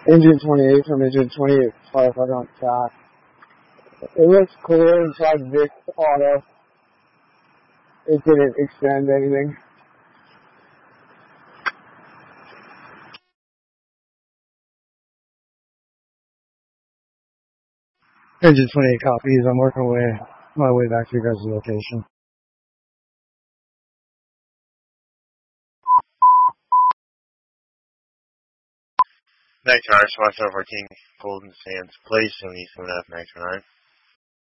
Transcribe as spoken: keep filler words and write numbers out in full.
Engine twenty-eight from Engine twenty-eight firefighter on top. It looks cooler inside Vic Auto. It didn't extend anything. Engine twenty-eight copies. I'm working way, my way back to your guys' location. Night Tower, Swatch fourteen, Golden Sands Place, seventy-seven F nine two nine.